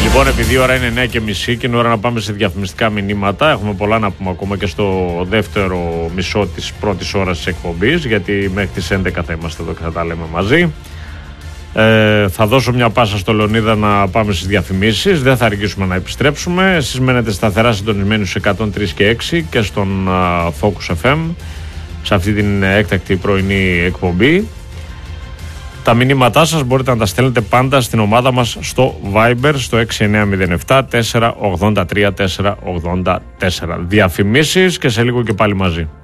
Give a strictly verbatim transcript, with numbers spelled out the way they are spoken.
Λοιπόν, επειδή η ώρα είναι εννιά και μισή και είναι ώρα να πάμε σε διαφημιστικά μηνύματα, έχουμε πολλά να πούμε ακόμα και στο δεύτερο μισό της πρώτης ώρας της εκπομπής, γιατί μέχρι τις έντεκα θα είμαστε εδώ και θα τα λέμε μαζί. Ε, θα δώσω μια πάσα στο Λεωνίδα να πάμε στις διαφημίσεις. Δεν θα αργήσουμε να επιστρέψουμε. Εσείς μένετε σταθερά συντονισμένοι στους εκατόν τρία και έξι και στον uh, Focus εφ εμ σε αυτή την έκτακτη πρωινή εκπομπή. Τα μηνύματά σας μπορείτε να τα στέλνετε πάντα στην ομάδα μας στο Viber στο έξι εννιά μηδέν επτά τέσσερα ογδόντα τρία τέσσερα ογδόντα τέσσερα. Διαφημίσεις και σε λίγο και πάλι μαζί.